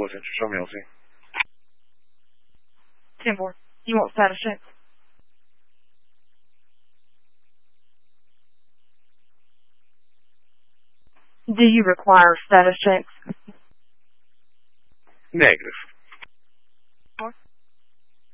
looking to show me, I'll see. 10-4. You want status check? Do you require status checks? Negative.